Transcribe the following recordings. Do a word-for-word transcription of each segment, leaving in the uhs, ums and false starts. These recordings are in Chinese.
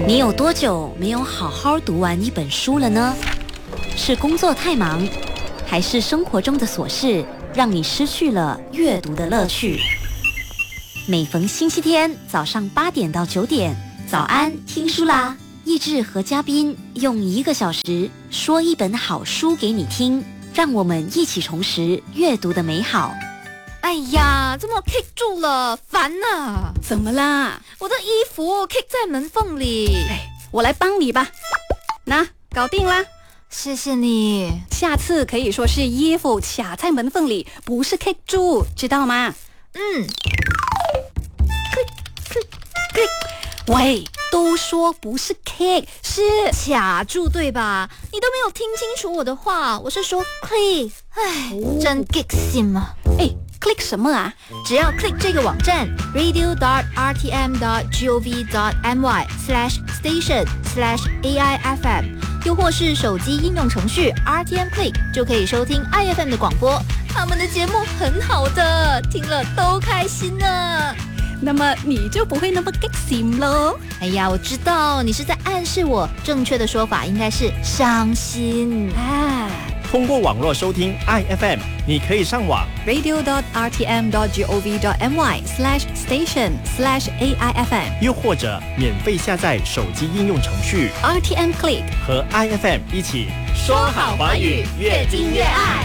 你有多久没有好好读完一本书了呢？是工作太忙，还是生活中的琐事让你失去了阅读的乐趣？每逢星期天早上八点到九点，早安听书啦！益智和嘉宾用一个小时说一本好书给你听，让我们一起重拾阅读的美好。 哎呀，怎么 kick 住了？烦啊！ 怎么啦？ 我的衣服 kick 在门缝里。 哎，我来帮你吧。那搞定啦， 谢谢你。 下次可以说是衣服卡在门缝里，不是 kick 住，知道吗？ 嗯。 click click click。喂，都说不是 kick， 是卡住对吧？你都没有听清楚我的话，我是说 click。哎，哦、真 kick 心啊！ 哎。click 什么啊？ 只要 click 这个网站 radio dot r t m dot gov dot my slash station slash a i f m， 又或是手机应用程序 R T M Click， 就可以收听 I F M 的广播。他们的节目很好的，听了都开心呢。 那么你就不会那么 kick 心咯。 哎呀，我知道你是在暗示我，正确的说法应该是伤心啊。 通过网络收听 I F M， 你可以上网 radio dot r t m dot gov dot my slash station slash a i f m， 又或者免费下载手机应用程序 R T M Click， 和 I F M 一起说好华语，越听越爱。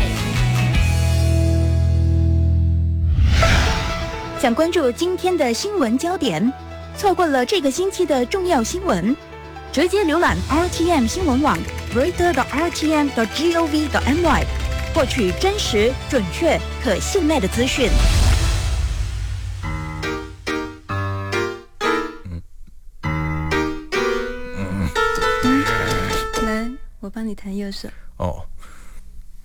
想关注今天的新闻焦点，错过了这个星期的重要新闻，直接浏览 R T M 新闻网 radio dot r t m dot gov dot my， 获取真实、准确、可信赖的资讯。 来，我帮你弹右手。 哦，